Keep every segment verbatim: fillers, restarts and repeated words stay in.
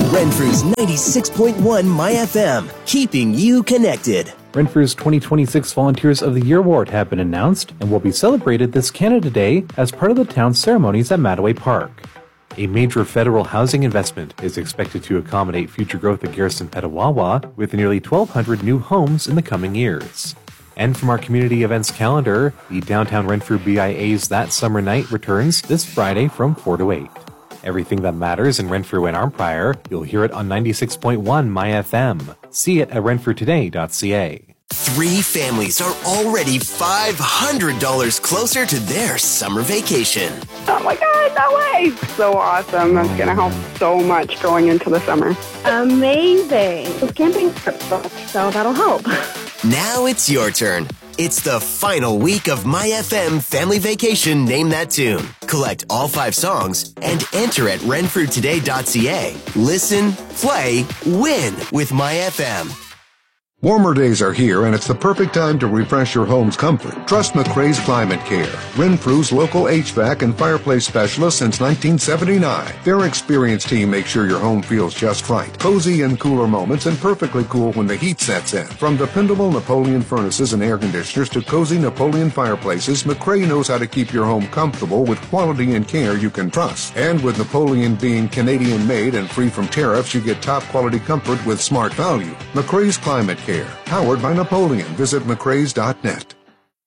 Renfrew's ninety-six point one My F M, keeping you connected. Renfrew's twenty twenty-six Volunteers of the Year Award have been announced and will be celebrated this Canada Day as part of the town's ceremonies at Mattaway Park. A major federal housing investment is expected to accommodate future growth at Garrison Petawawa with nearly twelve hundred new homes in the coming years. And from our community events calendar, the Downtown Renfrew B I A's That Summer Night returns this Friday from four to eight. Everything that matters in Renfrew and Arnprior, you'll hear it on ninety-six point one My F M. See it at renfrew today dot c a. Three families are already five hundred dollars closer to their summer vacation. Oh my God, no way! So awesome. That's going to help so much going into the summer. Amazing. It's camping trip, so that'll help. Now it's your turn. It's the final week of My F M Family Vacation Name That Tune. Collect all five songs and enter at renfrew today dot c a. Listen, play, win with My F M. Warmer days are here, and it's the perfect time to refresh your home's comfort. Trust McRae's Climate Care, Renfrew's local H V A C and fireplace specialist since nineteen seventy-nine. Their experienced team makes sure your home feels just right. Cozy in cooler moments and perfectly cool when the heat sets in. From dependable Napoleon furnaces and air conditioners to cozy Napoleon fireplaces, McRae knows how to keep your home comfortable with quality and care you can trust. And with Napoleon being Canadian-made and free from tariffs, you get top-quality comfort with smart value. McRae's Climate Care. Powered by Napoleon. Visit mccraes dot net.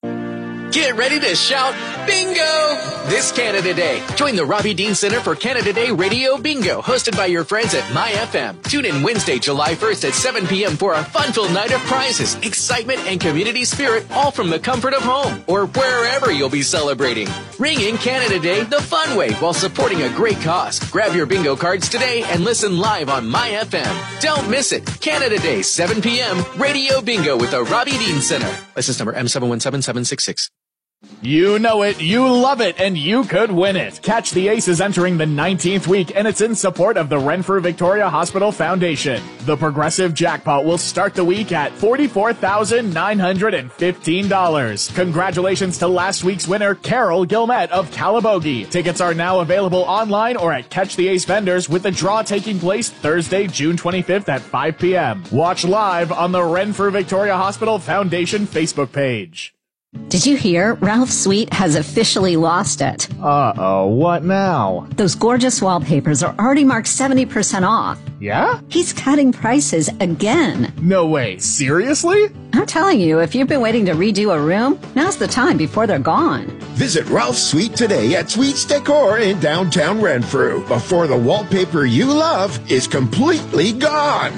Get ready to shout bingo this Canada Day. Join the Robbie Dean Center for Canada Day Radio Bingo, hosted by your friends at My F M. Tune in Wednesday, July first at seven p.m. for a fun-filled night of prizes, excitement, and community spirit, all from the comfort of home or wherever you'll be celebrating. Ring in Canada Day the fun way while supporting a great cause. Grab your bingo cards today and listen live on My F M. Don't miss it. Canada Day, seven p.m. Radio Bingo with the Robbie Dean Center. License number M seven one seven seven six six. You know it, you love it, and you could win it. Catch the Aces entering the nineteenth week, and it's in support of the Renfrew Victoria Hospital Foundation. The Progressive Jackpot will start the week at forty-four thousand nine hundred fifteen dollars. Congratulations to last week's winner, Carol Gilmet of Calabogie. Tickets are now available online or at Catch the Ace vendors, with the draw taking place Thursday, June twenty-fifth at five p.m. Watch live on the Renfrew Victoria Hospital Foundation Facebook page. Did you hear? Ralph Sweet has officially lost it. Uh-oh, what now? Those gorgeous wallpapers are already marked seventy percent off. Yeah? He's cutting prices again. No way, seriously? I'm telling you, if you've been waiting to redo a room, now's the time before they're gone. Visit Ralph Sweet today at Sweet's Decor in downtown Renfrew before the wallpaper you love is completely gone.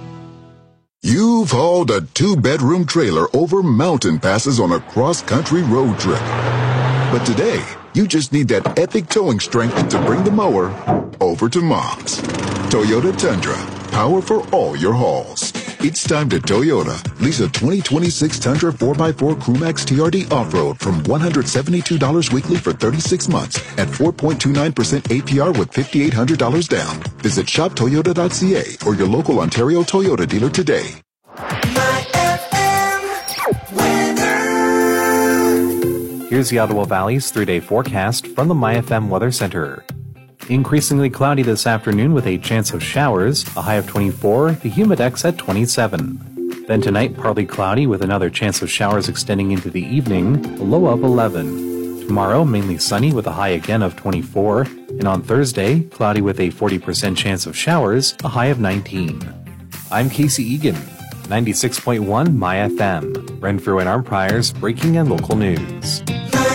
You've hauled a two-bedroom trailer over mountain passes on a cross-country road trip. But today, you just need that epic towing strength to bring the mower over to Mom's. Toyota Tundra, power for all your hauls. It's time to Toyota. Lease a twenty twenty-six Tundra four by four Crewmax T R D Off-Road from one hundred seventy-two dollars weekly for thirty-six months at four point two nine percent A P R with five thousand eight hundred dollars down. Visit shop toyota dot c a or your local Ontario Toyota dealer today. Here's the Ottawa Valley's three-day forecast from the My F M Weather Center. Increasingly cloudy this afternoon with a chance of showers, a high of twenty-four, the humidex at twenty-seven. Then tonight, partly cloudy with another chance of showers extending into the evening, a low of eleven. Tomorrow, mainly sunny with a high again of twenty-four. And on Thursday, cloudy with a forty percent chance of showers, a high of nineteen. I'm Casey Egan, ninety-six point one My F M, Renfrew and Arnprior's breaking and local news.